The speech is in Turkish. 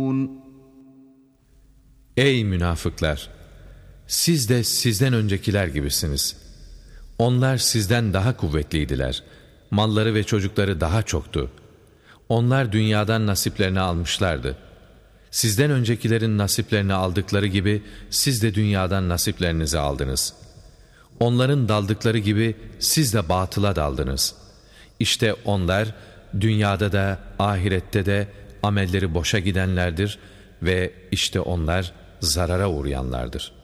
Ey münafıklar! Siz de sizden öncekiler gibisiniz. Onlar sizden daha kuvvetliydiler. Malları ve çocukları daha çoktu. Onlar dünyadan nasiplerini almışlardı. Sizden öncekilerin nasiplerini aldıkları gibi siz de dünyadan nasiplerinizi aldınız. Onların daldıkları gibi siz de batıla daldınız. İşte onlar dünyada da ahirette de amelleri boşa gidenlerdir ve işte onlar zarara uğrayanlardır.